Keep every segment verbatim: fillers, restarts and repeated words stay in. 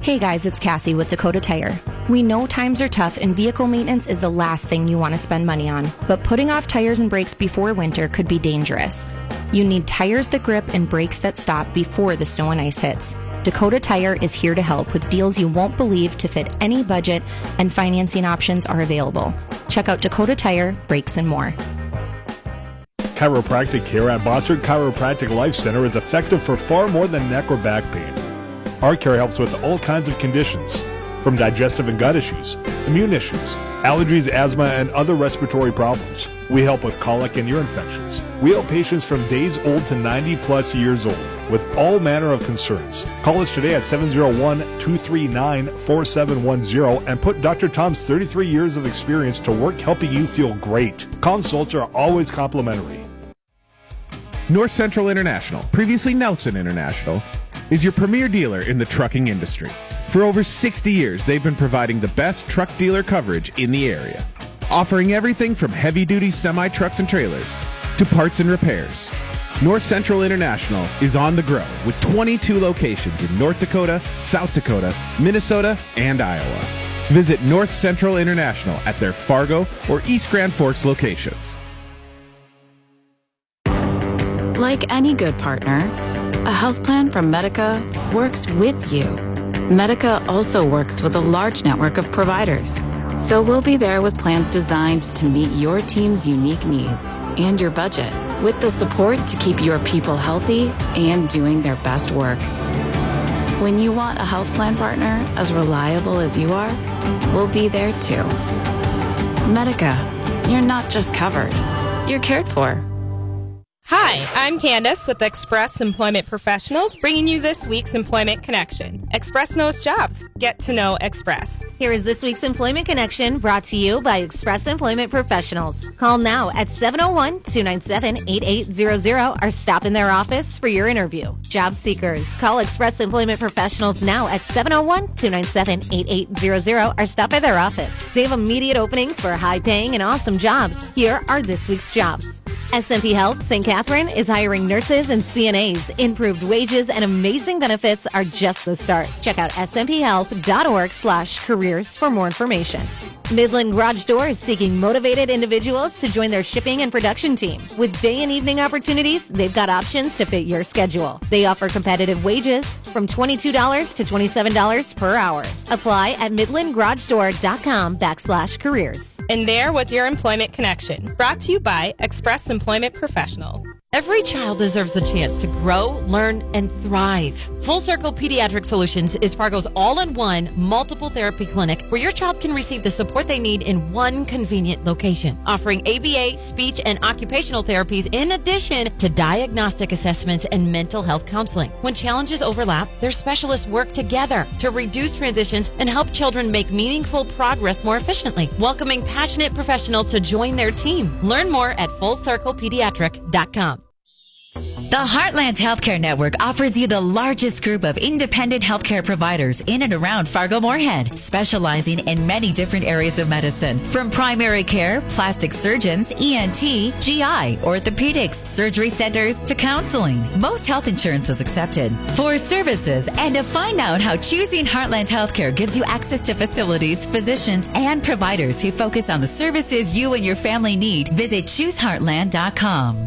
Hey guys, it's Cassie with Dakota Tire. We know times are tough and vehicle maintenance is the last thing you want to spend money on, but putting off tires and brakes before winter could be dangerous. You need tires that grip and brakes that stop before the snow and ice hits. Dakota Tire is here to help with deals you won't believe to fit any budget, and financing options are available. Check out Dakota Tire, Brakes and More. Chiropractic care at Bossert Chiropractic Life Center is effective for far more than neck or back pain. Our care helps with all kinds of conditions, from digestive and gut issues, immune issues, allergies, asthma, and other respiratory problems. We help with colic and ear infections. We help patients from days old to ninety plus years old with all manner of concerns. Call us today at seven oh one, two three nine, four seven one zero and put Doctor Tom's thirty-three years of experience to work helping you feel great. Consults are always complimentary. North Central International, previously Nelson International, is your premier dealer in the trucking industry. For over sixty years, they've been providing the best truck dealer coverage in the area, offering everything from heavy-duty semi-trucks and trailers to parts and repairs. North Central International is on the grow with twenty-two locations in North Dakota, South Dakota, Minnesota, and Iowa. Visit North Central International at their Fargo or East Grand Forks locations. Like any good partner, a health plan from Medica works with you. Medica also works with a large network of providers. So we'll be there with plans designed to meet your team's unique needs and your budget, with the support to keep your people healthy and doing their best work. When you want a health plan partner as reliable as you are, we'll be there too. Medica, you're not just covered, you're cared for. Hi, I'm Candace with Express Employment Professionals, bringing you this week's Employment Connection. Express knows jobs. Get to know Express. Here is this week's Employment Connection, brought to you by Express Employment Professionals. Call now at seven oh one, two nine seven, eight eight zero zero or stop in their office for your interview. Job seekers, call Express Employment Professionals now at seven oh one, two nine seven, eight eight zero zero or stop by their office. They have immediate openings for high-paying and awesome jobs. Here are this week's jobs. S and P Health Saint Catherine is hiring nurses and C N As. Improved wages and amazing benefits are just the start. Check out smphealth.org slash careers for more information. Midland Garage Door is seeking motivated individuals to join their shipping and production team. With day and evening opportunities, they've got options to fit your schedule. They offer competitive wages from twenty-two dollars to twenty-seven dollars per hour. Apply at midlandgaragedoor.com backslash careers. And there was your Employment Connection, brought to you by Express Employment Professionals. Every child deserves the chance to grow, learn, and thrive. Full Circle Pediatric Solutions is Fargo's all-in-one multiple therapy clinic where your child can receive the support they need in one convenient location, offering A B A, speech, and occupational therapies in addition to diagnostic assessments and mental health counseling. When challenges overlap, their specialists work together to reduce transitions and help children make meaningful progress more efficiently, welcoming passionate professionals to join their team. Learn more at full circle pediatric dot com. The Heartland Healthcare Network offers you the largest group of independent healthcare providers in and around Fargo-Moorhead, specializing in many different areas of medicine, from primary care, plastic surgeons, E N T, G I, orthopedics, surgery centers, to counseling. Most health insurance is accepted. For services and to find out how choosing Heartland Healthcare gives you access to facilities, physicians, and providers who focus on the services you and your family need, visit choose heartland dot com.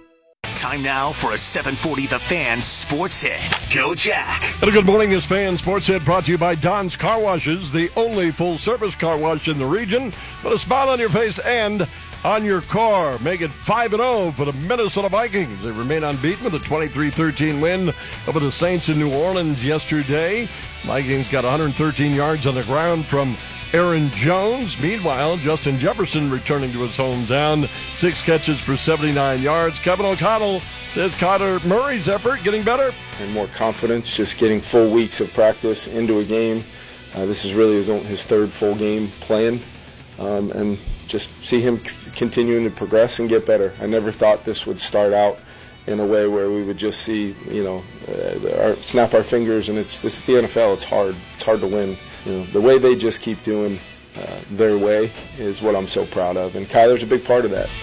Time now for a seven forty The Fan Sports Hit. Go Jack. And a good morning, this Fan Sports Hit brought to you by Don's Car Washes, the only full-service car wash in the region. Put a smile on your face and on your car. Make it five and oh for the Minnesota Vikings. They remain unbeaten with a twenty-three thirteen win over the Saints in New Orleans yesterday. Vikings got one hundred thirteen yards on the ground from Aaron Jones. Meanwhile, Justin Jefferson returning to his hometown. Six catches for seventy-nine yards. Kevin O'Connell says Kyler Murray's effort getting better. And more confidence, just getting full weeks of practice into a game. Uh, this is really his, own, his third full game playing. Um, and just see him c- continuing to progress and get better. I never thought this would start out in a way where we would just see, you know, uh, our, snap our fingers, and it's this is the N F L. It's hard. It's hard to win. You know, the way they just keep doing uh, their way is what I'm so proud of, and Kyler's a big part of that.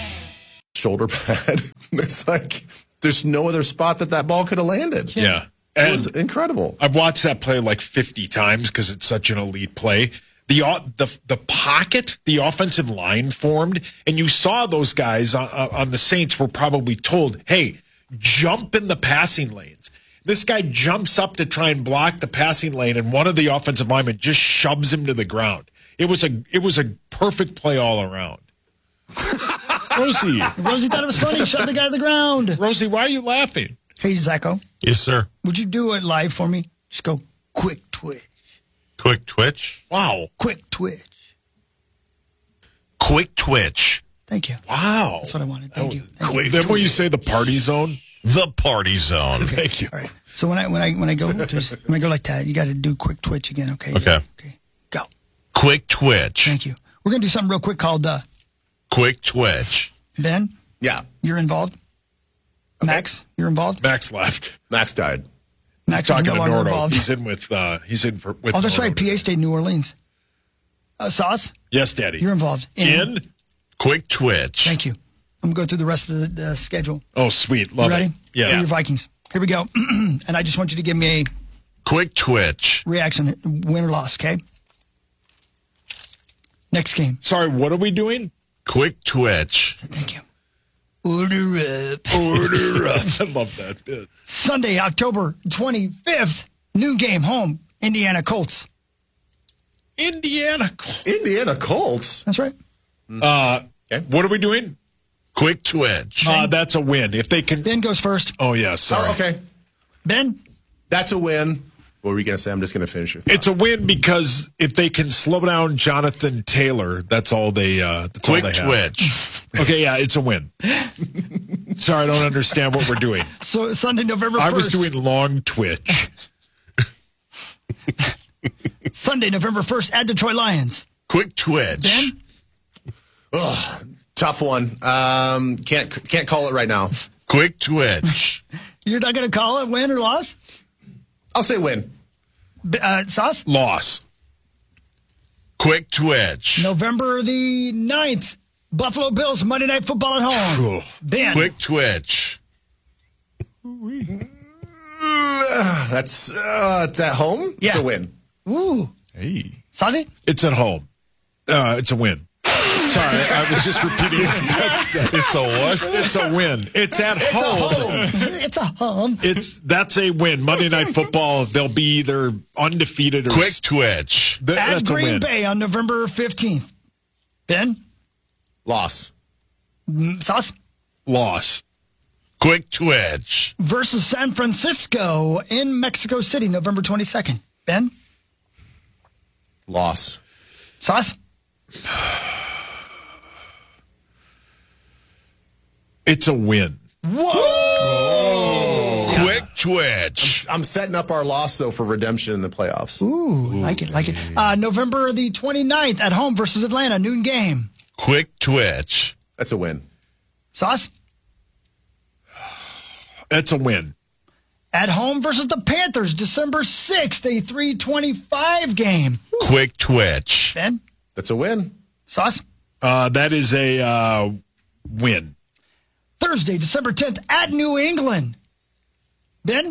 Shoulder pad. It's like there's no other spot that that ball could have landed. Yeah. It was incredible. I've watched that play like fifty times because it's such an elite play. The, the the pocket, the offensive line formed, and you saw those guys on, on the Saints were probably told, hey, jump in the passing lanes. This guy jumps up to try and block the passing lane, and one of the offensive linemen just shoves him to the ground. It was a it was a perfect play all around. Rosie. Rosie thought it was funny. Shoved the guy to the ground. Rosie, why are you laughing? Hey, Zacho. Yes, sir. Would you do it live for me? Just go quick twitch. Quick twitch? Wow. Quick twitch. Quick twitch. Thank you. Wow. That's what I wanted. Thank you. Thank Quick you. Then will you say the party zone? The party zone. Okay. Thank you. All right. So when I when I when I go just when I go like that, you got to do quick twitch again. Okay. Okay. Okay. Go. Quick twitch. Thank you. We're gonna do something real quick called uh, quick twitch. Ben. Yeah. You're involved. Okay. Max, you're involved. Max left. Max died. Max he's talking is no to longer Nordo. involved. He's in with. Uh, he's in for. With oh, that's Nordo right. P A stayed in New Orleans. Uh, Sauce. Yes, Daddy. You're involved. In. in? Quick twitch. Thank you. I'm gonna go through the rest of the uh, schedule. Oh, sweet. Love you ready? it. Yeah. For your Vikings. Here we go. And I just want you to give me a quick twitch reaction, win or loss. Okay. Next game. Sorry, what are we doing? Quick twitch. Thank you. Order up. Order up. I love that bit. Sunday, October twenty-fifth, noon game, home, Indiana Colts. Indiana Colts. Indiana Colts? That's right. Uh, okay. What are we doing? Quick twitch. Uh, that's a win. If they can. Ben goes first. Oh, yeah, sorry. Oh, okay. Ben? That's a win. What were you going to say? I'm just going to finish your thought. It's a win because if they can slow down Jonathan Taylor, that's all they uh that's Quick all they twitch. Have. Okay, yeah, it's a win. Sorry, I don't understand what we're doing. So Sunday, November first. I was doing long twitch. Sunday, November first at Detroit Lions. Quick twitch. Ben? Ugh, tough one. Um, can't can't call it right now. Quick twitch. You're not going to call it win or loss? I'll say win. Uh, Sauce? Loss. Quick twitch. November the ninth, Buffalo Bills, Monday Night Football at home. Ben? Quick twitch. That's uh, it's at home? Yeah. It's a win. Ooh. Hey. Sazi? It's at home. Uh, it's a win. Sorry, I was just repeating. It's a what? It's a win. It's at It's home. a home. It's a home. It's that's a win. Monday Night Football. They'll be either undefeated or quick twitch. Th- At that's Green a win. Bay on November fifteenth. Ben? Loss. Mm, Sauce? Loss. Quick twitch. Versus San Francisco in Mexico City, November twenty-second. Ben? Loss. Sauce? It's a win. Whoa! Quick twitch. I'm, I'm setting up our loss, though, for redemption in the playoffs. Ooh, like it, like it. Uh, November the twenty-ninth at home versus Atlanta, noon game. Quick twitch. That's a win. Sauce? That's a win. At home versus the Panthers, December sixth, a three twenty-five game. Quick twitch. Ben? That's a win. Sauce? Uh, that is a uh, win. Thursday, December tenth, at New England. Ben?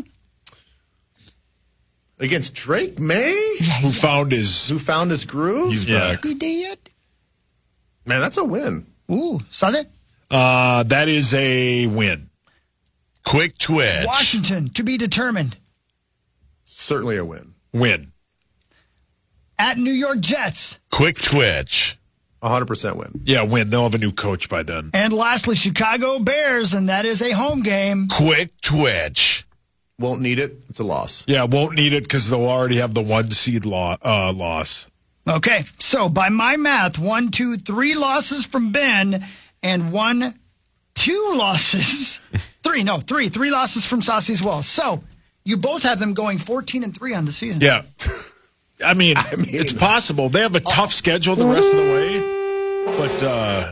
Against Drake May? Who found his Who found his groove? He's Yeah. back. He did. Man, that's a win. Ooh, Sauce? Uh, that is a win. Quick twitch. Washington, to be determined. Certainly a win. Win. At New York Jets. Quick twitch. one hundred percent win. Yeah, win. They'll have a new coach by then. And lastly, Chicago Bears, and that is a home game. Quick twitch. Won't need it. It's a loss. Yeah, won't need it because they'll already have the one seed law, uh, loss. Okay, so by my math, one, two, three losses from Ben, and one, two losses. Three, no, three. Three losses from Saucy as well. So you both have them going fourteen and three on the season. Yeah. I mean, I mean, it's possible. They have a tough schedule the rest of the way. But, uh...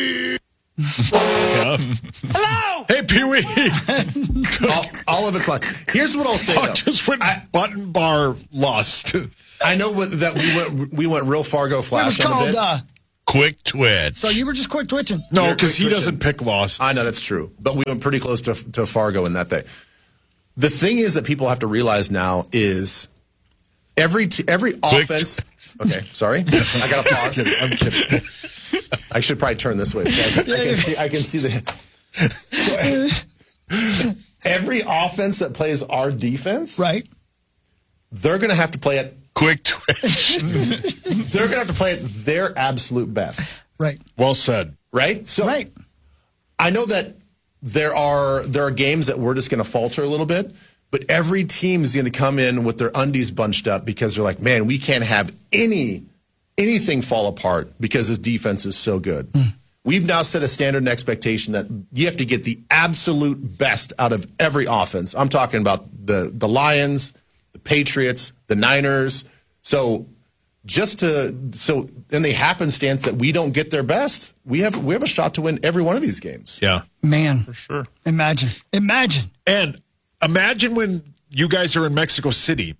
yeah. Hello! Hey, Pee-wee! all, all of it's fine. Here's what I'll say, oh, though. Just when I, Button Bar lost. I know what, that we went we went real Fargo Flash It was on a called, bit. uh... Quick twitch. So you were just quick twitching. No, because he twitching. doesn't pick loss. I know, that's true. But we went pretty close to, to Fargo in that day. The thing is that people have to realize now is every t- every offense. Okay, sorry, I got to pause. I'm kidding. I should probably turn this way. So I, I can see. I can see the. Every offense that plays our defense, right? They're going to have to play it quick twitch. They're going to have to play it their absolute best. Right. Well said. Right. So right. I know that there are there are games that we're just going to falter a little bit, but every team is going to come in with their undies bunched up because they're like, man, we can't have any anything fall apart because this defense is so good. Mm. We've now set a standard and expectation that you have to get the absolute best out of every offense. I'm talking about the the Lions, the Patriots, the Niners. So just to so in the happenstance that we don't get their best, we have we have a shot to win every one of these games. Yeah. Man. For sure. Imagine. Imagine. And imagine when you guys are in Mexico City.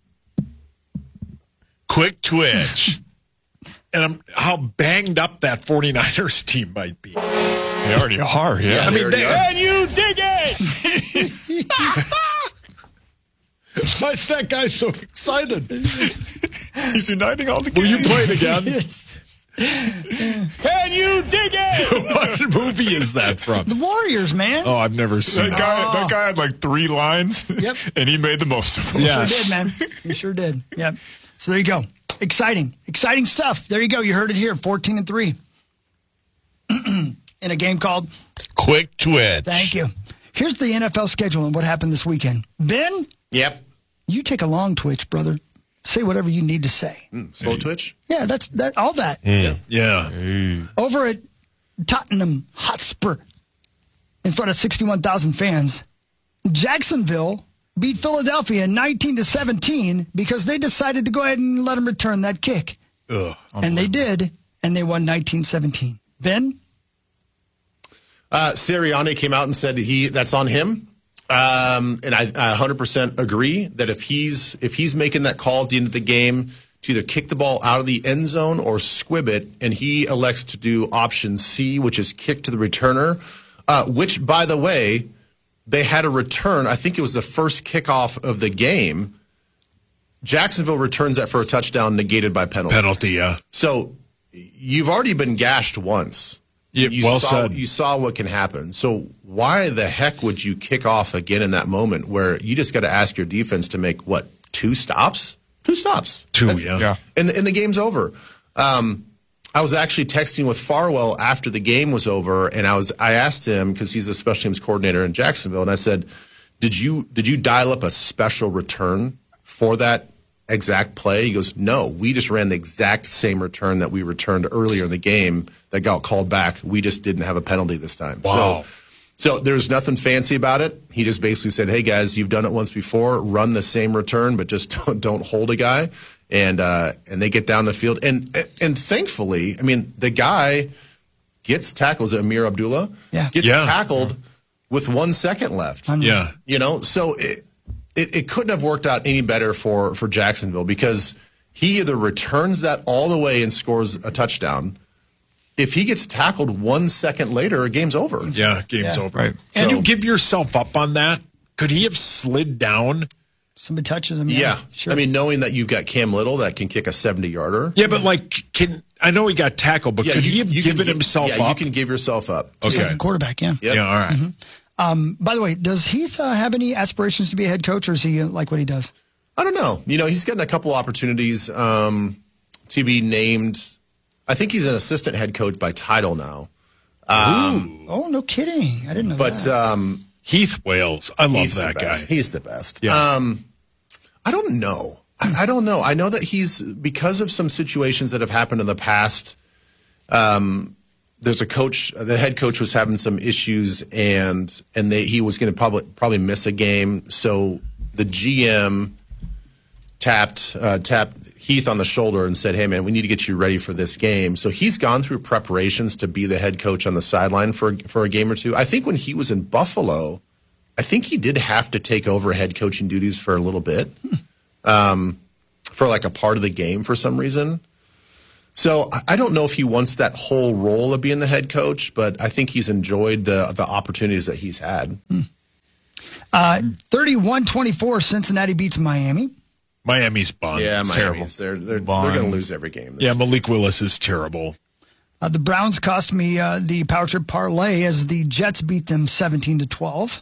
Quick twitch. And I'm, how banged up that 49ers team might be. They already are, yeah. I mean, they they, are. and you dig it! Why is that guy so excited? He's uniting all the Will games. you play it again? Yes. Can you dig it? What movie is that from? The Warriors, man. Oh, I've never seen That it. guy, Oh. that guy had like three lines, Yep. and he made the most of them. He Yeah. sure did, man. He sure did. Yep. So there you go. Exciting. Exciting stuff. There you go. You heard it here. fourteen and three. In a game called Quick twitch. Thank you. Here's the N F L schedule and what happened this weekend. Ben? Yep. You take a long twitch, brother. Say whatever you need to say. Mm, slow twitch? Yeah, that's that. All that. Yeah. yeah. Over at Tottenham Hotspur, in front of sixty-one thousand fans, Jacksonville beat Philadelphia nineteen to seventeen because they decided to go ahead and let them return that kick. Ugh, and they did, and they won nineteen seventeen. Ben? Uh, Sirianni came out and said he that's on him. Um, and I, I one hundred percent agree that if he's if he's making that call at the end of the game to either kick the ball out of the end zone or squib it, and he elects to do option C, which is kick to the returner, uh, which, by the way, they had a return. I think it was the first kickoff of the game. Jacksonville returns that for a touchdown negated by penalty. Penalty, yeah. So you've already been gashed once. Yeah, you well saw, said. You saw what can happen. So why the heck would you kick off again in that moment where you just got to ask your defense to make, what, two stops? Two stops. Two, That's- yeah. Yeah. And the, and the game's over. Um, I was actually texting with Farwell after the game was over, and I was I asked him, because he's a special teams coordinator in Jacksonville, and I said, did you did you dial up a special return for that exact play? He goes, no, we just ran the exact same return that we returned earlier in the game that got called back. We just didn't have a penalty this time. Wow. So, so there's nothing fancy about it. He just basically said, hey, guys, you've done it once before. Run the same return, but just don't, don't hold a guy. And uh, and they get down the field. And, and thankfully, I mean, the guy gets tackled. Amir Abdullah? Yeah. Gets Yeah. tackled with one second left. Yeah. You know, so it, it, it couldn't have worked out any better for, for Jacksonville because he either returns that all the way and scores a touchdown. If he gets tackled one second later, game's over. Yeah, game's Yeah. over. Right. Can So- you give yourself up on that? Could he have slid down? Somebody touches him. Yeah. Sure. I mean, knowing that you've got Cam Little that can kick a seventy-yarder. Yeah, but like, can I know he got tackled, but Yeah, could you- he have you can given gi- himself yeah, up? you can give yourself up. Okay. Like a quarterback, yeah. Yep. Yeah, all right. Um, by the way, does Heath uh, have any aspirations to be a head coach, or is he uh, like what he does? I don't know. You know, he's gotten a couple opportunities um, to be named. I think he's an assistant head coach by title now. Um, Oh, no kidding. I didn't know but that. um, Heath Wales. I love he's that the guy. best. He's the best. Yeah. Um, I don't know. I, I don't know. I know that he's, because of some situations that have happened in the past, um, there's a coach, the head coach was having some issues, and and they, he was going to probably probably miss a game. So the G M tapped uh, tapped Heath on the shoulder and said, "Hey man, we need to get you ready for this game." So he's gone through preparations to be the head coach on the sideline for for a game or two. I think when he was in Buffalo, I think he did have to take over head coaching duties for a little bit, um, for like a part of the game for some reason. So I- I don't know if he wants that whole role of being the head coach, but I think he's enjoyed the the opportunities that he's had. Uh, thirty-one twenty-four, Cincinnati beats Miami. Miami's bond. Yeah, Terrible. Miami's. They're, they're, they're going to lose every game. This Yeah, Malik Willis is terrible. Uh, the Browns cost me uh, the Power Trip parlay as the Jets beat them seventeen to twelve.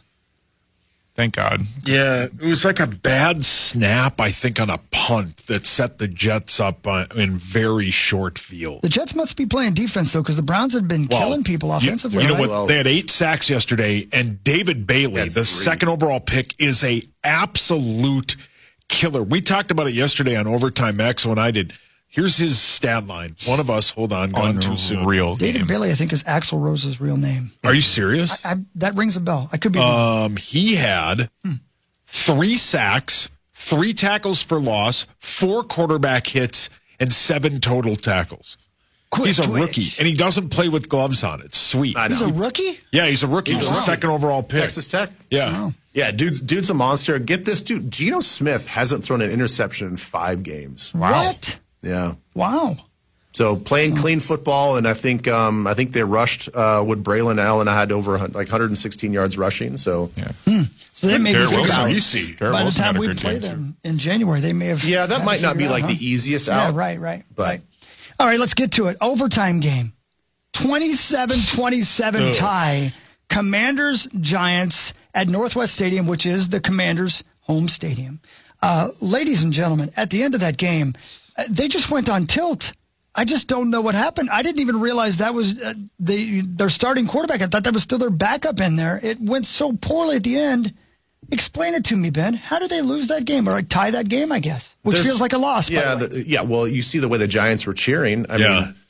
Thank God. Yeah, it was like a bad snap, I think, on a punt that set the Jets up uh, in very short field. The Jets must be playing defense, though, because the Browns had been Well, killing people offensively. You, you know right? what? They had eight sacks yesterday, and David Bailey, the three. second overall pick, is a absolute killer. We talked about it yesterday on Overtime X when I did. Here's his stat line. One of us, hold on, gone too soon. Real David Bailey, I think, is Axl Rose's real name. Are you serious? I, I, that rings a bell. I could be wrong. Um, he had Hmm. three sacks, three tackles for loss, four quarterback hits, and seven total tackles. Quick he's a twitch. rookie, and he doesn't play with gloves on. It's sweet. He's a rookie? Yeah, he's a rookie. He's, He's a a rookie. second overall pick. Texas Tech. Yeah. Wow. Yeah, dude's, dude's a monster. Get this dude. Geno Smith hasn't thrown an interception in five games. What? Yeah. Wow. So playing clean football, and I think um, I think they rushed uh, with Braylon Allen. I had over like one hundred sixteen yards rushing. So yeah. So they may Garrett be figured Wilson, out. easy. Garrett By the Wilson time had a we good play game, them in January, they may have. yeah, that had might it not be figured like out, huh? the easiest Yeah, out. right, right. But right. All right, let's get to it. Overtime game. twenty-seven twenty-seven tie. Commanders Giants at Northwest Stadium, which is the Commanders' home stadium. Uh, ladies and gentlemen, at the end of that game, uh, they just went on tilt. I just don't know what happened. I didn't even realize that was uh, the, their starting quarterback. I thought that was still their backup in there. It went so poorly at the end. Explain it to me, Ben. How did they lose that game or like, tie that game, I guess, which There's- feels like a loss, Yeah, by the way. the, yeah. Well, you see the way the Giants were cheering. I Yeah. mean,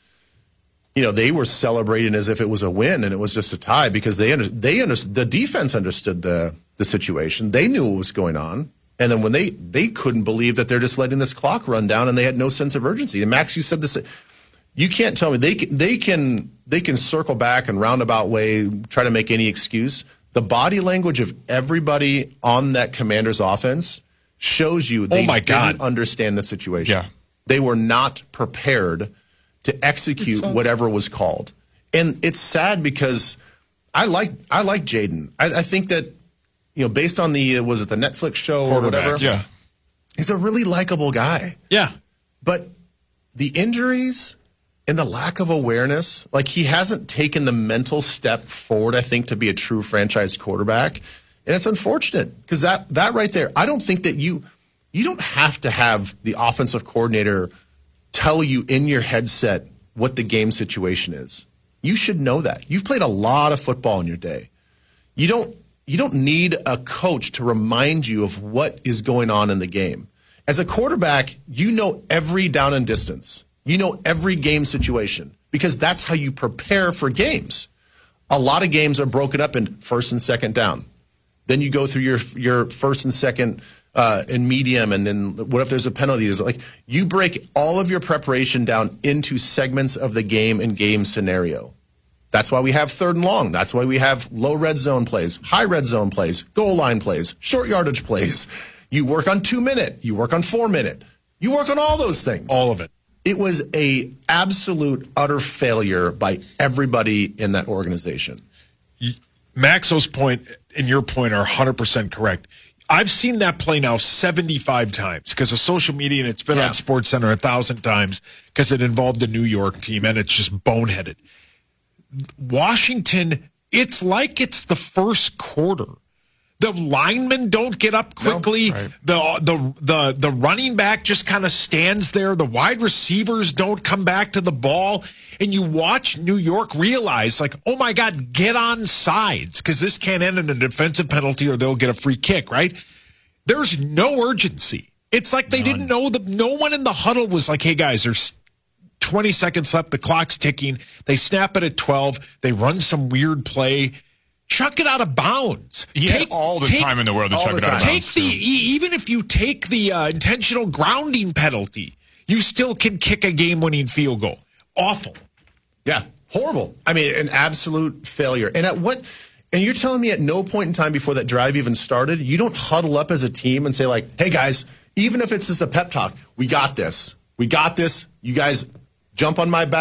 you know, they were celebrating as if it was a win and it was just a tie because they under, they under, the defense understood the the situation. They knew what was going on, and then when they they couldn't believe that they're just letting this clock run down and they had no sense of urgency. And Max, you said this. You can't tell me they can, they can they can circle back and roundabout way try to make any excuse. The body language of everybody on that Commanders offense shows you they Oh my God. didn't understand the situation. Yeah. They were not prepared to execute whatever was called. And it's sad because I like I like Jaden. I, I think that, you know, based on the, was it the Netflix show or whatever? Yeah. He's a really likable guy. Yeah. But the injuries and the lack of awareness, like he hasn't taken the mental step forward, I think, to be a true franchise quarterback. And it's unfortunate because that, that right there, I don't think that you, you don't have to have the offensive coordinator tell you in your headset what the game situation is. You should know that. You've played a lot of football in your day. You don't, you don't need a coach to remind you of what is going on in the game. As a quarterback, you know every down and distance. You know every game situation because that's how you prepare for games. A lot of games are broken up in first and second down. Then you go through your your first and second uh, and medium, and then what if there's a penalty? Is like you break all of your preparation down into segments of the game and game scenario. That's why we have third and long. That's why we have low red zone plays, high red zone plays, goal line plays, short yardage plays. You work on two minute. You work on four minute. You work on all those things. All of it. It was a absolute utter failure by everybody in that organization. Maxo's point and your point are one hundred percent correct. I've seen that play now seventy-five times because of social media, and it's been Yeah. on SportsCenter a thousand times because it involved the New York team, and it's just boneheaded. Washington, it's like it's the first quarter. The linemen don't get up quickly. No, right. The the the the running back just kind of stands there. The wide receivers don't come back to the ball. And you watch New York realize, like, oh my God, get on sides because this can't end in a defensive penalty or they'll get a free kick, right? There's no urgency. It's like they None. didn't know that no one in the huddle was like, hey guys, there's twenty seconds left. The clock's ticking. They snap it at twelve. They run some weird play. Chuck it out of bounds. He take, had all the take, time in the world to chuck it out of take bounds. The, too. even if you take the uh, intentional grounding penalty, you still can kick a game-winning field goal. Awful. Yeah, horrible. I mean, an absolute failure. And at what? And you're telling me at no point in time before that drive even started, you don't huddle up as a team and say like, "Hey guys, even if it's just a pep talk, we got this. We got this. You guys jump on my back.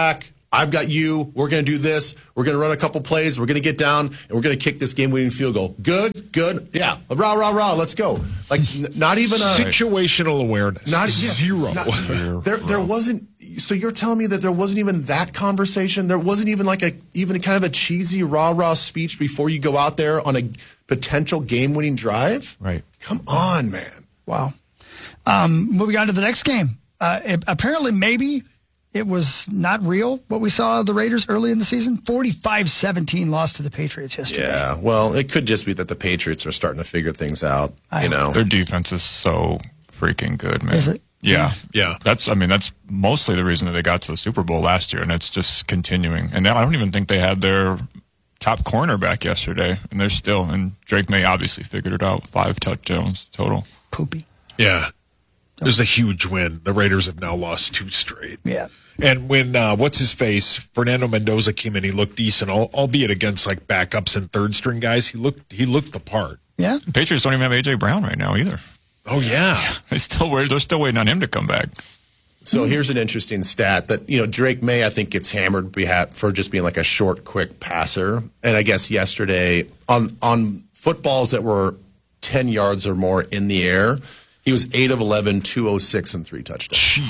I've got you. We're going to do this. We're going to run a couple plays. We're going to get down, and we're going to kick this game-winning field goal. Good, good. Yeah. Rah, rah, rah. Let's go. Like, n- not even a... Situational awareness. Not yes, Zero. Not, there, there wasn't... So you're telling me that there wasn't even that conversation? There wasn't even like a even kind of a cheesy rah-rah speech before you go out there on a potential game-winning drive? Right. Come on, man. Wow. Um, moving on to the next game. Uh, it, apparently, maybe it was not real what we saw of the Raiders early in the season. forty-five seventeen loss to the Patriots yesterday. Yeah, well, it could just be that the Patriots are starting to figure things out. I you know, Their defense is so freaking good, man. Is it? Yeah. Yeah. That's, I mean, that's mostly the reason that they got to the Super Bowl last year, and it's just continuing. And now I don't even think they had their top cornerback yesterday, and they're still, and Drake May obviously figured it out. Five touchdowns total. Poopy. Yeah. It was a huge win. The Raiders have now lost two straight. Yeah. And when, uh, what's his face, Fernando Mendoza came in, he looked decent, al- albeit against like backups and third string guys. He looked, he looked the part. Yeah. The Patriots don't even have A J Brown right now either. Oh, yeah. They still, they're still waiting on him to come back. So here's an interesting stat that, you know, Drake May, I think, gets hammered for just being like a short, quick passer. And I guess yesterday on on footballs that were ten yards or more in the air, he was eight of eleven, two oh six, and three touchdowns.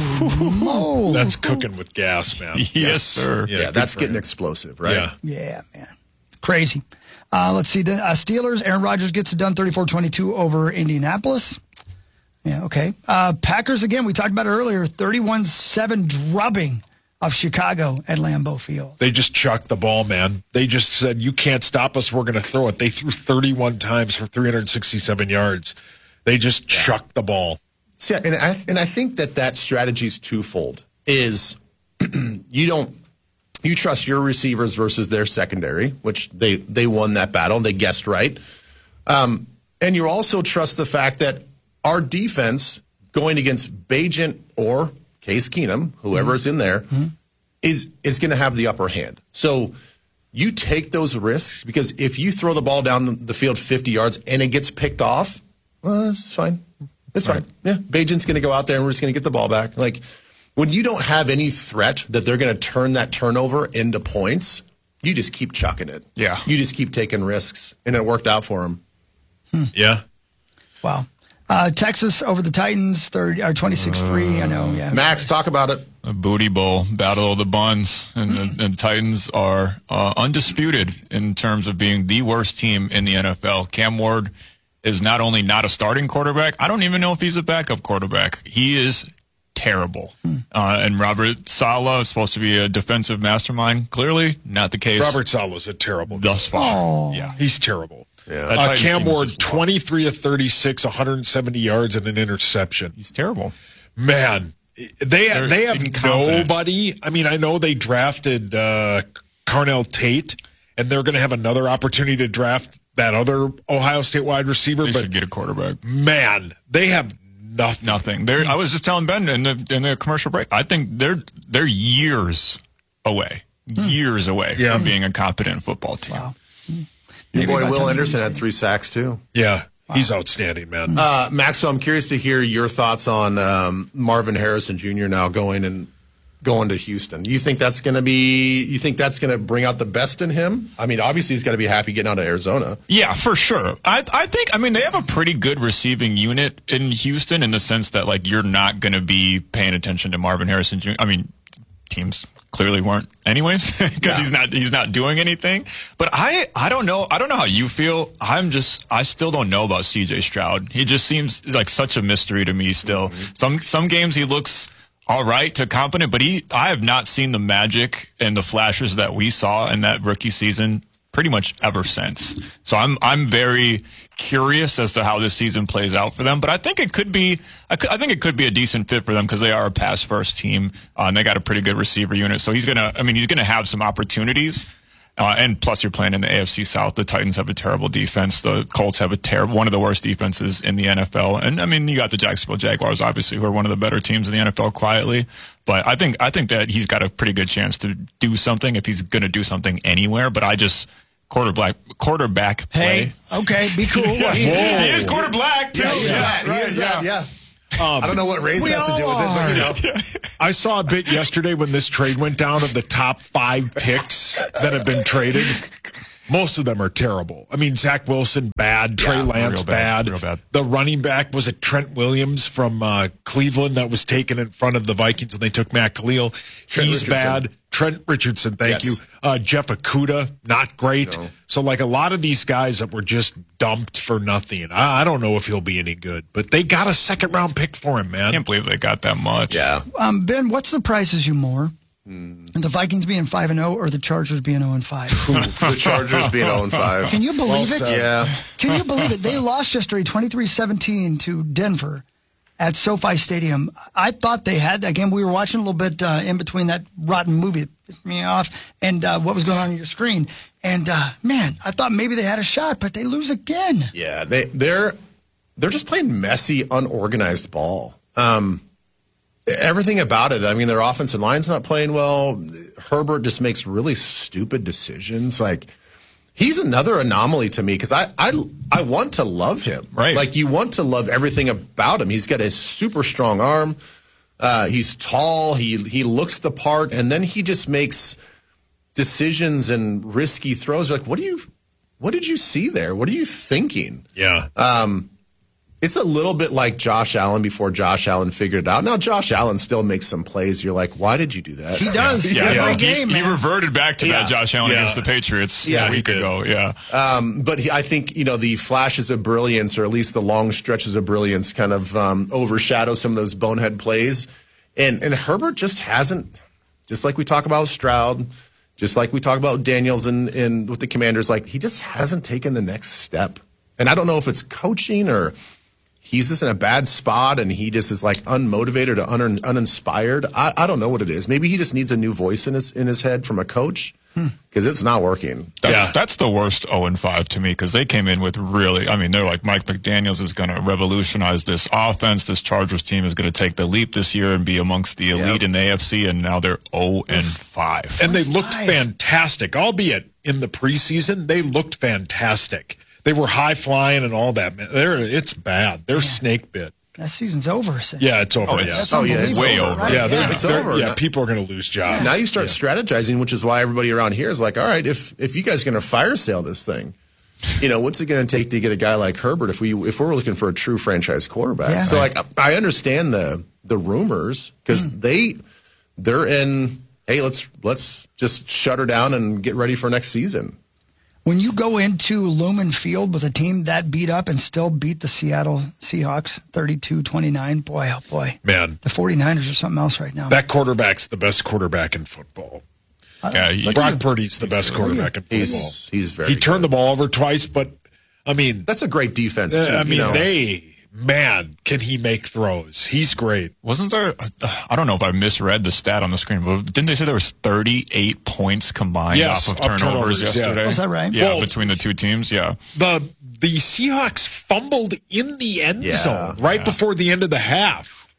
Oh, that's cooking with gas, man. Yes, sir. Yeah, Yeah, that's good for getting him. explosive, right? Yeah. Yeah, man. Crazy. Uh, let's see. The uh, Steelers, Aaron Rodgers gets it done thirty-four twenty-two over Indianapolis. Yeah, okay. Uh, Packers, again, we talked about it earlier, thirty-one seven drubbing of Chicago at Lambeau Field. They just chucked the ball, man. They just said, you can't stop us. We're going to throw it. They threw thirty-one times for three hundred sixty-seven yards. They just yeah. chucked the ball. See, and I, and I think that that strategy is twofold. Is you don't... You trust your receivers versus their secondary, which they, they won that battle. They guessed right. Um, and you also trust the fact that our defense going against Bagent or Case Keenum, whoever mm-hmm. is in there, mm-hmm. is, is going to have the upper hand. So you take those risks because if you throw the ball down the field fifty yards and it gets picked off, well, it's fine. It's right. fine. Yeah, Bagent's going to go out there and we're just going to get the ball back. Like, when you don't have any threat that they're going to turn that turnover into points, you just keep chucking it. Yeah. You just keep taking risks, and it worked out for them. Hmm. Yeah. Wow. Uh, Texas over the Titans, thirty or twenty-six three. Uh, I know. Yeah. Max, talk about it. A booty bowl, battle of the buns, and the, and the Titans are uh, undisputed in terms of being the worst team in the N F L. Cam Ward is not only not a starting quarterback, I don't even know if he's a backup quarterback. He is terrible. Hmm. Uh, and Robert Saleh is supposed to be a defensive mastermind. Clearly, not the case. Robert Saleh is a terrible thus far. Oh. Yeah, he's terrible. Yeah. Uh, Cam Ward, twenty-three of thirty-six, one hundred seventy yards and an interception. He's terrible. Man, they They're they have incompetent. nobody. I mean, I know they drafted uh, Carnell Tate, and they're going to have another opportunity to draft that other Ohio State wide receiver. They but should get a quarterback. Man, they have nothing. Nothing. They're, I was just telling Ben in the in the commercial break. I think they're they're years away, years away Yeah. from being a competent football team. Wow. Your Maybe boy about Will time Anderson to- had three sacks, too. Yeah, he's outstanding, man. Uh, Max, so I'm curious to hear your thoughts on um, Marvin Harrison Junior now going and going to Houston. You think that's going to be? You think that's going to bring out the best in him? I mean, obviously he's got to be happy getting out of Arizona. Yeah, for sure. I I think I mean they have a pretty good receiving unit in Houston in the sense that like you're not going to be paying attention to Marvin Harrison Junior I mean, teams clearly weren't anyways because Yeah. he's not he's not doing anything. But I I don't know I don't know how you feel. I'm just I still don't know about C J Stroud. He just seems like such a mystery to me still. Mm-hmm. Some some games he looks all right to competent, but he I have not seen the magic and the flashes that we saw in that rookie season pretty much ever since. So I'm I'm very curious as to how this season plays out for them. But I think it could be I, could, I think it could be a decent fit for them because they are a pass first team uh, and they got a pretty good receiver unit. So he's gonna I mean he's gonna have some opportunities. Uh, and plus, you're playing in the A F C South. The Titans have a terrible defense. The Colts have a terrible, one of the worst defenses in the N F L. And I mean, you got the Jacksonville Jaguars, obviously, who are one of the better teams in the N F L quietly. But I think I think that he's got a pretty good chance to do something if he's going to do something anywhere. But I just quarterback quarterback play. Hey, okay, be cool. Yeah, he, he is quarterback too. Yeah, he is Yeah, that. He right, is that, yeah. Um, I don't know what race We has to do with it, but you know. I saw a bit yesterday when this trade went down of the top five picks that have been traded. Most of them are terrible. I mean, Zach Wilson, bad. Trey Yeah, Lance, real bad, bad. real bad. The running back was it Trent Williams from uh, Cleveland that was taken in front of the Vikings, and they took Matt Khalil. Trent He's Richardson. bad. Trent Richardson, thank Yes. you. Uh, Jeff Okudah, not great. No. So, like, a lot of these guys that were just dumped for nothing. I, I don't know if he'll be any good, but they got a second-round pick for him, man. I can't believe they got that much. Yeah. Um, Ben, what surprises you more? Mm. The Vikings being five and zero, or the Chargers being zero and five? The Chargers being zero and five. Can you believe Well it? said. Yeah. Can you believe it? They lost yesterday, twenty-three seventeen to Denver at SoFi Stadium. I thought they had. Again, we were watching a little bit uh, in between that rotten movie that pissed me off and uh, what was going on on your screen. And uh, man, I thought maybe they had a shot, but they lose again. Yeah, they they're they're just playing messy, unorganized ball. Um, everything about it. I mean, their offensive line's not playing well. Herbert just makes really stupid decisions. Like, he's another anomaly to me because I, I I want to love him. Right. Like, you want to love everything about him. He's got a super strong arm. Uh, he's tall. He he looks the part, and then he just makes decisions and risky throws. You're like, what do you? What did you see there? What are you thinking? Yeah. Um, it's a little bit like Josh Allen before Josh Allen figured it out. Now Josh Allen still makes some plays. You're like, why did you do that? He does. Yeah, Every yeah. game, he, he man. reverted back to Yeah. that Josh Allen Yeah. against the Patriots Yeah, a he week did. ago. Yeah. Um, but he, I think, you know, the flashes of brilliance, or at least the long stretches of brilliance, kind of um, overshadow some of those bonehead plays. And and Herbert just hasn't, just like we talk about Stroud, just like we talk about Daniels and, and with the Commanders, like he just hasn't taken the next step. And I don't know if it's coaching or he's just in a bad spot and he just is like unmotivated or un, uninspired. I, I don't know what it is. Maybe he just needs a new voice in his in his head from a coach because it's not working. That's, Yeah. that's the worst oh and five to me because they came in with really, I mean, they're like, Mike McDaniels is going to revolutionize this offense. This Chargers team is going to take the leap this year and be amongst the elite Yep. in the A F C, and now they're oh and five. And they looked fantastic, albeit in the preseason, they looked fantastic. They were high flying and all that. Man, they're it's bad. They're snake bit. That season's over. So. Yeah, it's over. Oh, yeah, That's Oh, yeah, it's unbelievable, way right? over. yeah, they're, It's they're- over. Yeah, people are going to lose jobs. Now you start strategizing, which is why everybody around here is like, all right, if if you guys are going to fire sale this thing, you know, what's it going to take to get a guy like Herbert if we if we're looking for a true franchise quarterback? Yeah. So like, I understand the the rumors because they they're in. Hey, let's let's just shut her down and get ready for next season. When you go into Lumen Field with a team that beat up and still beat the Seattle Seahawks thirty-two twenty-nine, boy, oh boy. Man, The 49ers are something else right now. that quarterback's the best quarterback in football. Yeah, he- Brock Purdy's the best quarterback in football. He's he's very. He turned the good. ball over twice, but I mean, That's a great defense too. I you mean, know. they man, can he make throws? He's great. Wasn't there, I don't know if I misread the stat on the screen, but didn't they say there was thirty-eight points combined Yes, off of of turnovers, turnovers, yeah. yesterday? Was that right? Yeah, Well- between the two teams, yeah. The the Seahawks fumbled in the end Yeah. zone right Yeah. before the end of the half.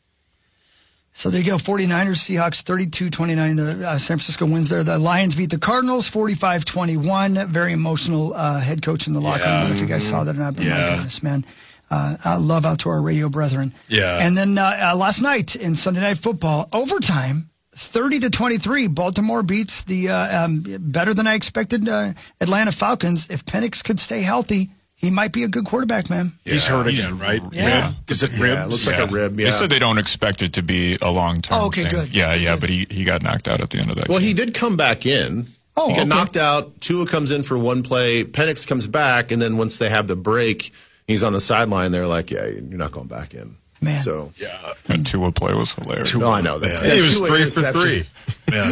So there you go, 49ers, Seahawks, thirty-two twenty-nine. The uh, San Francisco wins there. The Lions beat the Cardinals, forty-five twenty-one. Very emotional uh, head coach in the locker room. I don't know if you guys saw that or not, but Yeah. my goodness, man. Uh, uh, love out to our radio brethren. Yeah. And then uh, uh, last night in Sunday Night Football, overtime, thirty to twenty-three, Baltimore beats the uh, um, better than I expected uh, Atlanta Falcons. If Penix could stay healthy, he might be a good quarterback, man. He's hurt he's- again, right? Yeah. Rib? Is it Yeah, rib? it looks like a rib. Yeah. They said they don't expect it to be a long term. Oh, okay, thing. good. Yeah, yeah, Good. but he, he got knocked out at the end of that. Well, game. he did come back in. Oh, he got okay. knocked out. Tua comes in for one play. Penix comes back, and then once they have the break, he's on the sideline. They're like, "Yeah, you're not going back in." Man. So Yeah. That Tua play was hilarious. no, I know that. Yeah. that He was Tua three for interception- three. Yeah.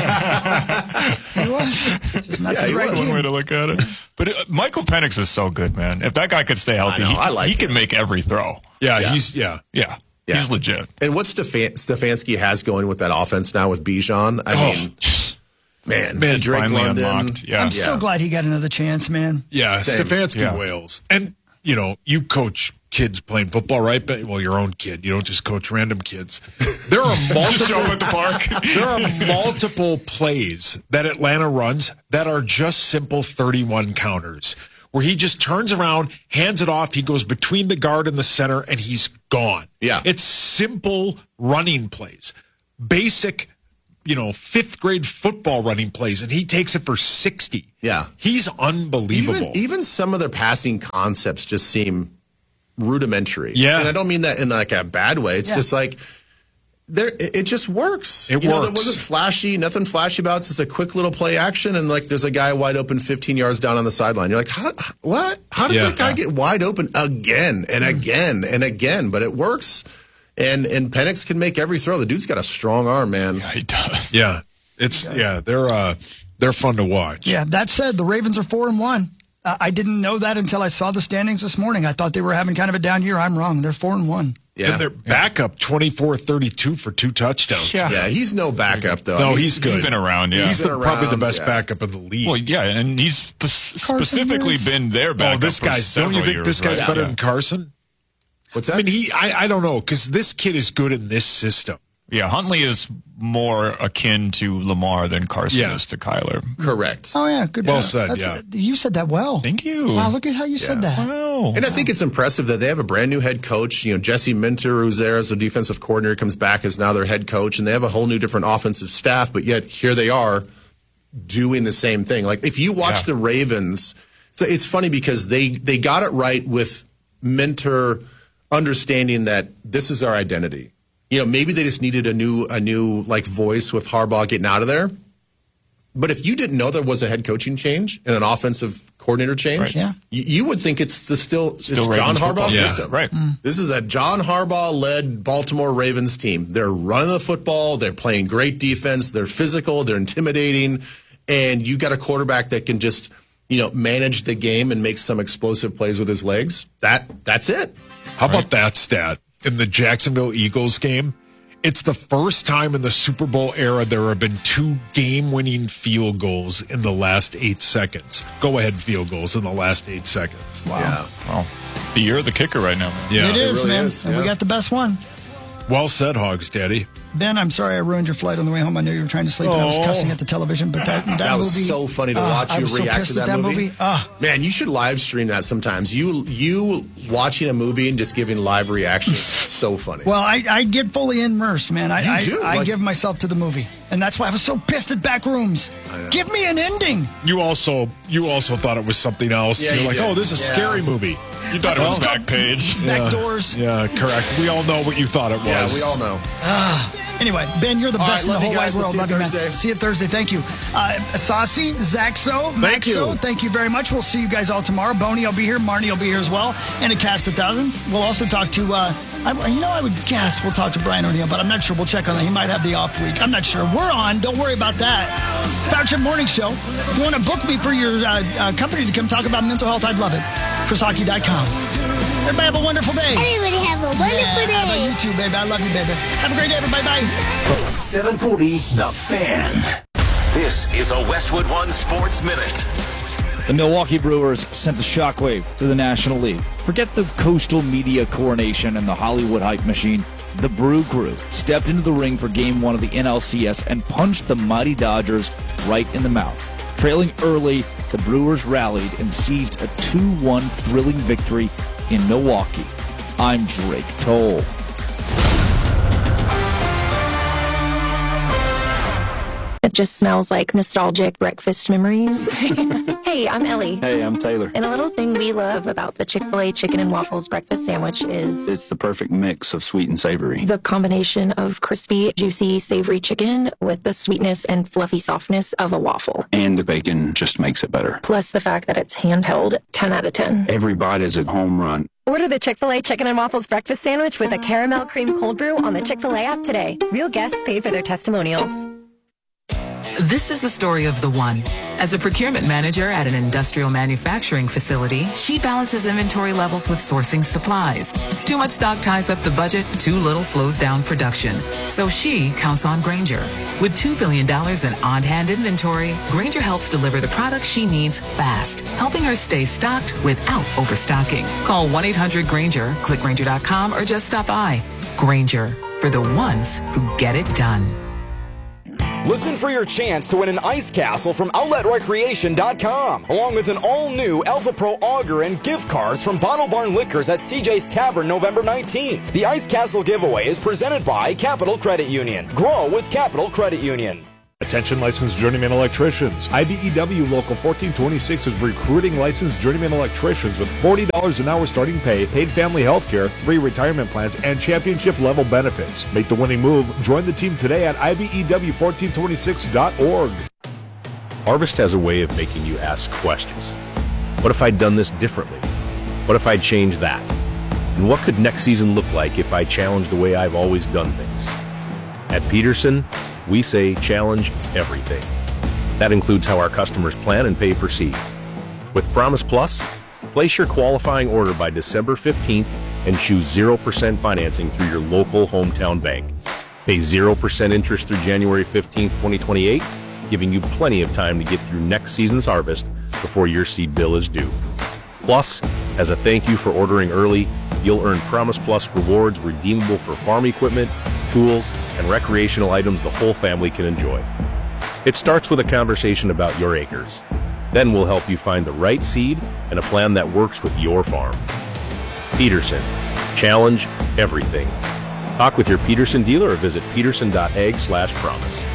He was. Just not Yeah, the he right was. One game. way to look at it. But uh, Michael Penix is so good, man. If that guy could stay healthy, I know, he, I like he him. could make every throw. yeah, Yeah. he's yeah. Yeah, Yeah. he's legit. And what Stefan- Stefanski has going with that offense now with Bijan, I Oh. mean, man, Man, Drake finally London. unlocked. Yeah. I'm so Yeah. glad he got another chance, man. Yeah, Same. Stefanski Yeah. Wales. And, you know, you coach kids playing football, right? But, well, your own kid. You don't just coach random kids. There are Just show multiple him at the park. there are multiple plays that Atlanta runs that are just simple thirty-one counters where he just turns around, hands it off, he goes between the guard and the center, and he's gone. Yeah. It's simple running plays. Basic, you know, fifth grade football running plays, and he takes it for sixty. Yeah. He's unbelievable. Even, even some of their passing concepts just seem rudimentary. Yeah. And I don't mean that in like a bad way. It's Yeah. just like, there, it just works. It you know, works. There wasn't flashy, nothing flashy about it. It's just a quick little play action, and like there's a guy wide open fifteen yards down on the sideline. You're like, how, what? How did Yeah. that guy get wide open again and again and again? But it works. And and Penix can make every throw. The dude's got a strong arm, man. Yeah, he does. Yeah. It's yeah, they're uh they're fun to watch. Yeah, that said, the Ravens are four and one. Uh, I didn't know that until I saw the standings this morning. I thought they were having kind of a down year. I'm wrong. They're four and one. Yeah. And they're back up twenty-four thirty-two for two touchdowns. Yeah. Yeah, he's no backup though. No, I mean, he's good. He's been around, yeah. He's He's the, been probably the around, best yeah. backup in the league. Well, yeah, and he's spe- specifically Wentz. been their oh, backup. this for guy's don't you several think this years, guy's right? better Yeah. than Carson? What's that? I mean, he I, I don't know, because this kid is good in this system. Yeah, Huntley is more akin to Lamar than Carson Yeah. is to Kyler. Correct. Oh, yeah, good. Well job. said, That's- yeah. You said that well. Thank you. Wow, look at how you said that. Wow. And I think it's impressive that they have a brand new head coach. You know, Jesse Minter, who's there as a defensive coordinator, comes back as now their head coach, and they have a whole new different offensive staff, but yet here they are doing the same thing. Like, if you watch Yeah. the Ravens, so it's funny because they, they got it right with Minter understanding that this is our identity. You know, maybe they just needed a new, a new like voice with Harbaugh getting out of there. But if you didn't know there was a head coaching change and an offensive coordinator change, Right. Yeah. you, you would think it's the still, Still it's John Ravens football. Harbaugh's Yeah, system. right. This is a John Harbaugh-led Baltimore Ravens team. They're running the football. They're playing great defense. They're physical. They're intimidating. And you got a quarterback that can just, you know, manage the game and make some explosive plays with his legs. That That's it. How about that stat? In the Jacksonville Eagles game, it's the first time in the Super Bowl era there have been two game-winning field goals in the last eight seconds. Go-ahead field goals in the last eight seconds. Wow. Yeah. Wow. The year of the kicker right now, man. Yeah. It is, really man. is, And we yeah. got the best one. Well said, Hogs Daddy. Ben, I'm sorry I ruined your flight on the way home. I knew you were trying to sleep, and I was Oh. cussing at the television. But that, that, That was movie, so funny to ah, watch I you was so react pissed to at that, that movie. Ah, Man, you should live stream that sometimes. You you watching a movie and just giving live reactions. So funny. well, I, I get fully immersed, man. I You I, do, I like- give myself to the movie, and that's why I was so pissed at Backrooms. Give me an ending. You also you also thought it was something else. Yeah, You're you like, did. oh, this is a Yeah. scary movie. You thought it was Well, back page. Back Yeah. doors. Yeah, correct. We all know what you thought it was. yeah, we all know. Anyway, Ben, you're the All best right, in the love you whole guys. wide We'll world. see you Love you, man. Thursday. See you Thursday. Thank you. Uh, Saucy, Zaxo, Thank Maxo, you. thank you very much. We'll see you guys all tomorrow. Boney will be here. Marnie will be here as well. And a cast of thousands. We'll also talk to, uh, I, you know, I would guess we'll talk to Brian O'Neill, but I'm not sure. We'll check on that. He might have the off week. I'm not sure. We're on. Don't worry about that. Starship Morning Show. If you want to book me for your uh, uh, company to come talk about mental health, I'd love it. Chris Hockey dot com. Everybody have a wonderful day. Everybody have a wonderful yeah, day. How about you too, baby? I love you, baby. Have a great day, everybody. Bye. seven forty The Fan. This is a Westwood One Sports Minute. The Milwaukee Brewers sent a shockwave to the National League. Forget the coastal media coronation and the Hollywood hype machine. The Brew Crew stepped into the ring for Game one of the N L C S and punched the mighty Dodgers right in the mouth. Trailing early, the Brewers rallied and seized a two one thrilling victory in Milwaukee. I'm Drake Toll. It just smells like nostalgic breakfast memories. Hey, I'm Ellie. Hey, I'm Taylor. And a little thing we love about the Chick-fil-A chicken and waffles breakfast sandwich is It's the perfect mix of sweet and savory. the combination of crispy, juicy, savory chicken with the sweetness and fluffy softness of a waffle. And the bacon just makes it better. Plus the fact that it's handheld, ten out of ten. Every bite is a home run. Order the Chick-fil-A Chicken and Waffles Breakfast Sandwich with a caramel cream cold brew on the Chick-fil-A app today. Real guests paid for their testimonials. This is the story of the one. As a procurement manager at an industrial manufacturing facility, she balances inventory levels with sourcing supplies. Too much stock ties up the budget, too little slows down production. So she counts on Grainger. With two billion dollars in on-hand inventory, Grainger helps deliver the products she needs fast, helping her stay stocked without overstocking. Call one eight hundred Grainger, click Grainger dot com, or just stop by. Grainger, for the ones who get it done. Listen for your chance to win an ice castle from outlet recreation dot com, along with an all-new Alpha Pro auger and gift cards from Bottle Barn Liquors at C J's Tavern November nineteenth. The Ice Castle giveaway is presented by Capital Credit Union. Grow with Capital Credit Union. Attention licensed journeyman electricians. I B E W Local fourteen twenty-six is recruiting licensed journeyman electricians with forty dollars an hour starting pay, paid family health care, three retirement plans, and championship level benefits. Make the winning move. Join the team today at I B E W fourteen twenty-six dot org. Harvest has a way of making you ask questions. What if I'd done this differently? What if I'd changed that? And what could next season look like if I challenged the way I've always done things? At Peterson, we say challenge everything. That includes how our customers plan and pay for seed. With Promise Plus, place your qualifying order by December fifteenth and choose zero percent financing through your local hometown bank. Pay zero percent interest through January fifteenth, twenty twenty-eight, giving you plenty of time to get through next season's harvest before your seed bill is due. Plus, as a thank you for ordering early, you'll earn Promise Plus rewards redeemable for farm equipment, tools, and recreational items the whole family can enjoy. It starts with a conversation about your acres. Then we'll help you find the right seed and a plan that works with your farm. Peterson. Challenge everything. Talk with your Peterson dealer or visit peterson.ag slash promise.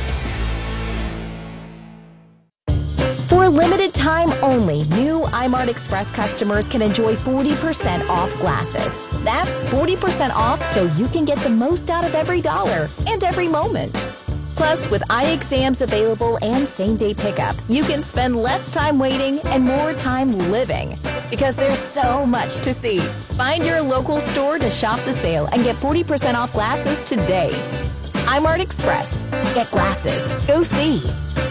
For a limited time only, new iMart Express customers can enjoy forty percent off glasses. That's forty percent off so you can get the most out of every dollar and every moment. Plus, with eye exams available and same-day pickup, you can spend less time waiting and more time living. Because there's so much to see. Find your local store to shop the sale and get forty percent off glasses today. iMart Express. Get glasses. Go see.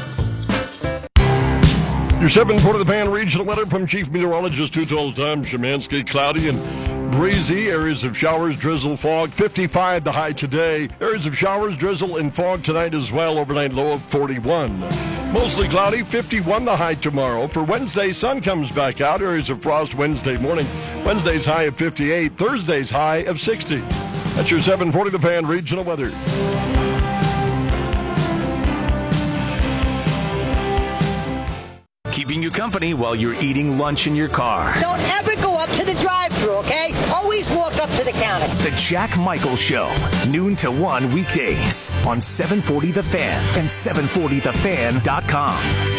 Your seven forty The Fan regional weather from Chief Meteorologist Two Total Time Szymanski. Cloudy and breezy. Areas of showers, drizzle, fog. fifty-five the high today. Areas of showers, drizzle, and fog tonight as well. Overnight low of forty-one. Mostly cloudy. fifty-one the high tomorrow. For Wednesday, sun comes back out. Areas of frost Wednesday morning. Wednesday's high of fifty-eight. Thursday's high of sixty. That's your seven forty The Fan regional weather. Keeping you company while you're eating lunch in your car. Don't ever go up to the drive-thru, okay? Always walk up to the counter. The Jack Michaels Show, noon to one weekdays on seven forty The Fan and seven forty the fan dot com.